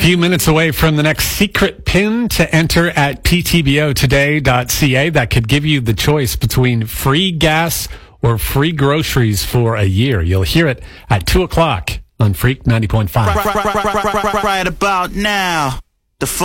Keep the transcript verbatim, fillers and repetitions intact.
Few minutes away from the next secret pin to enter at p t b o today dot c a that could give you the choice between free gas or free groceries for a year. You'll hear it at two o'clock on Freak ninety point five. Right, right, right, right, right, right about now.